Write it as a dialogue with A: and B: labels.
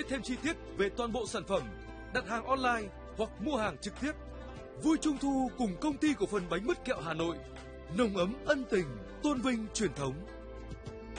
A: biết thêm chi tiết về toàn bộ sản phẩm, đặt hàng online hoặc mua hàng trực tiếp. Vui Trung thu cùng Công ty Cổ phần Bánh Mứt Kẹo Hà Nội. Nồng ấm ân tình, tôn vinh truyền thống.